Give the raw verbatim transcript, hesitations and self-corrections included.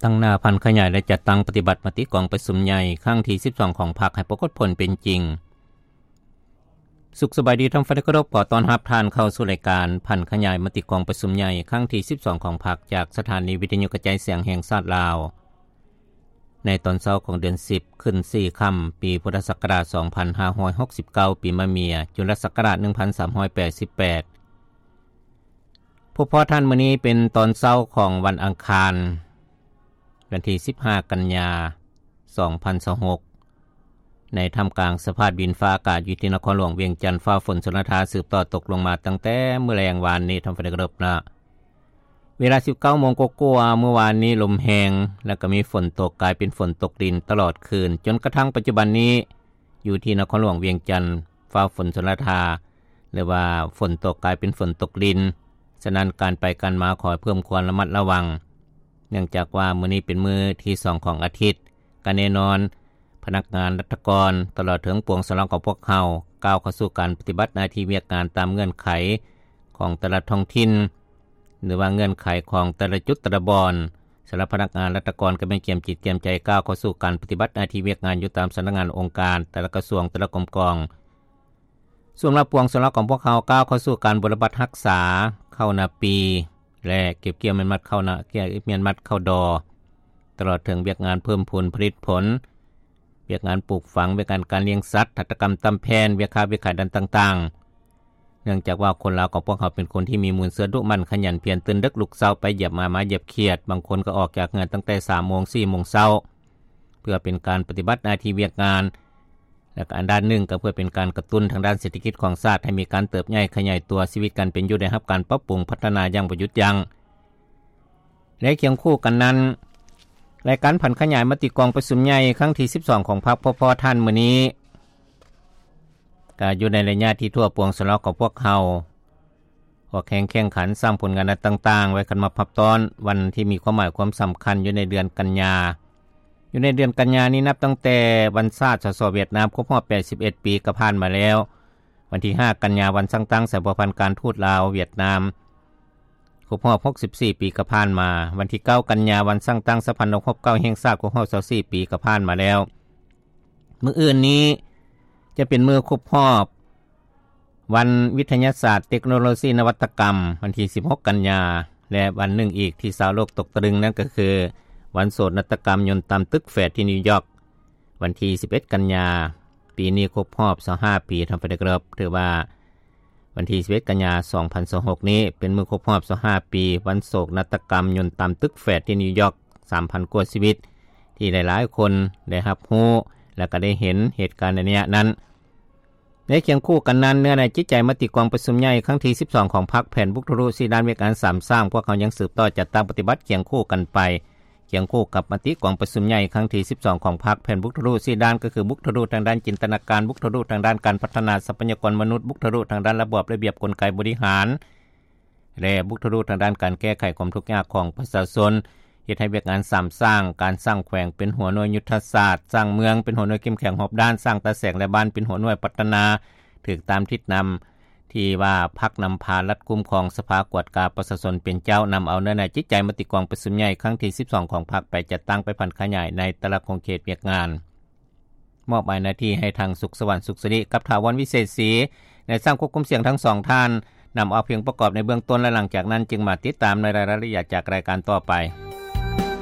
ตั้งหน้าพันขยายและจัดตั้งปฏิบัติมติกองประชุมใหญ่ครั้งที่สิบสองของพรรคให้ปรากฏผลเป็นจริงสุขสบายดีท่านผู้ฟังที่เคารพขอต้อนรับท่านเข้าสู่รายการพันขยายมติกองประชุมใหญ่ครั้งที่สิบสองของพรรคจากสถานีวิทยุกระจายเสียงแห่งชาติลาวในตอนเช้าของเดือนสิบขึ้นสี่ค่ำปีพุทธศักราชสองพันห้าร้อยหกสิบเก้าปีมะเมียจุลศักราชหนึ่งพันสามร้อยแปดสิบแปดพบพ่อท่านมื้อนี้เป็นตอนเช้าของวันอังคารวันที่สิบห้ากันยายนสองพันยี่สิบหกในท่ามกลางสภาพดินฟ้าอากาศอยู่ที่นครหลวงเวียงจันทน์ฟ้าฝนชลทาสืบต่อตกลงมาตั้งแต่เมื่อแรงวานนี้ท่านผู้ฟังครับนะเวลา สิบเก้าโมง กว่าๆเมื่อวานนี้ลมแรงแล้วก็มีฝนตกกลายเป็นฝนตกดินตลอดคืนจนกระทั่งปัจจุบันนี้อยู่ที่นครหลวงเวียงจันทน์ฟ้าฝนชลทาหรือว่าฝนตกกลายเป็นฝนตกดินฉะนั้นการไปกันมาขอเพิ่มความระมัดระวังเนื่องจากว่ามื้อนี้เป็นมื้อที่สองของอาทิตย์ก็แน่นอนพนักงานรัฐกรตลอดถึงปวงสรองของพวกเฮาก้าวเข้าสู่การปฏิบัติหน้าที่เวียกงานตามเงื่อนไขของแต่ละท้องถิ่นหรือว่าเงื่อนไขของแต่ละจุดแต่ละบอนสำหรับพนักงานรัฐกรก็เป็นเตรียมจิตเตรียมใจก้าวเข้าสู่การปฏิบัติหน้าที่เวียกงานอยู่ตามสำนักงานองค์การแต่ละกระทรวงแต่ละกรมกองส่วนรับปวงสรองของพวกเฮาก้าวเข้าสู่การบริบัติรักษาเข้านาปีและเก็บเกี่ยวเมียนมัดเข้านาเกี่ยวเมียนมัดเข้าดอตลอดถึงเวียกงานเพิ่มพูนผลิตผลเวียกงานปลูกฝังเวียกงานการเลี้ยงสัตว์หัตถกรรมตำแพนเวียกค้าเวียกขายดันต่างๆเนื่องจากว่าคนลาวของพวกเขาเป็นคนที่มีมูลเสือดุมันขยันเพียรตื่นดึกลุกเช้าไปเหยียบมามาเหยียบเขียดบางคนก็ออกจากงานตั้งแต่ สามโมง สี่โมงเช้าเพื่อเป็นการปฏิบัติหน้าที่เวียกงานและก็อันด้านหนึ่งก็เพื่อเป็นการกระตุ้นทางด้านเศรษฐกิจของชาติให้มีการเติบใหญ่ขยายตัวชีวิตการเป็นอยู่ได้รับการปรับปรุงพัฒนาอย่างประยุทธ์ยั้งและเคียงคู่กันนั้นรายการผันขยายมติกองประชุมใหญ่ครั้งที่สิบสองของพรรคพพท่านมื้อนี้ก็อยู่ในระยะที่ทั่วปวงสรองของพวกเฮาออกแข่งแข่งขันสร้างผลงานต่างๆไว้กันมาพับต้อนวันที่มีความหมายความสำคัญอยู่ในเดือนกันยาอยู่ในเดือนกันยานี้นับตั้งแต่วันชาติสสเวียดนามครบรอบแปดสิบเอ็ดปีก็ผ่านมาแล้ววันที่ห้ากันยาวันสร้างตั้งสถาบันการทูตลาวเวียดนามครบรอบหกสิบสี่ปีก็ผ่านมาวันที่เก้ากันยาวันสร้างตั้งสถาบันครบเก้าแห่งชาติครบรอบยี่สิบสี่ปีก็ผ่านมาแล้วมื้ออื่นนี้จะเป็นมื้อครบรอบวันวิทยาศาสตร์เทคโนโลยีนวัตกรรมวันที่สิบหกกันยาและวันหนึ่งอีกที่ชาวโลกตกตะลึงนั่นก็คือวันโสดนตกรรมยนต์ตามตึกแฝดที่นิวยอร์กวันที่สิบเอ็ดกันยาปีนี้ครบรอบยี่สิบห้าปีทำไปได้ครับถือว่าวันที่สิบเอ็ดกันยาสองพันยี่สิบหกนี้เป็นมื้อครบรอบยี่สิบห้าปีวันโศกนาฏกรรมยนต์ตามตึกแฝดที่นิวยอร์ก สามพัน กว่าชีวิตที่หลายๆคนได้รับรู้และก็ได้เห็นเหตุการณ์ในนี้นั้นในเคียงคู่กันนั้นเนื้อในจิตใจมติกองประชุมใหญ่ครั้งที่สิบสองของพรรคแผ่นบุกทะลุสีด้านเวียกงานสามสร้างพวกเขายังสืบต่อจัดตั้งปฏิบัติเคียงคู่กันไปเคียงคู่กับมติกองประชุมใหญ่ครั้งที่สิบสองของพรรคแผ่นบุกทะลุสีด้านก็คือบุกทะลุทางด้านจินตนาการบุกทะลุทางด้านการพัฒนาทรัพยากรมนุษย์บุกทะลุทางด้านระบบระเบียบกลไกบริหารและบุกทะลุทางด้านการแก้ไขความทุกข์ยากของประชาชนเฮ็ดให้เวียกงานสามสร้างการสร้างแขวงเป็นหัวหน่วยยุทธศาสตร์สร้างเมืองเป็นหัวหน่วยเข้มแข็งรอบด้านสร้างตาแสงและบ้านเป็นหัวหน่วยพัฒนาถึกตามทิศนำที่ว่าพรรคนำพารัฐกุมของสภากวดกาประชาชนเป็นเจ้านำเอาเนื้อในจิตใจมติกองประชุมใหญ่ครั้งที่สิบสองของพรรคไปจัดตั้งไปพันขยายในแต่ละของเขตเวียกงานมอบหมายหน้าที่ให้ทางสุขสวรรค์สุขสิริกับถาวรวิเศษศรีในสร้างควบคุมเสียงทั้งสองท่านนำเอาเพียงประกอบในเบื้องต้นและหลังจากนั้นจึงมาติดตามในรายละเอียดจากรายการต่อไป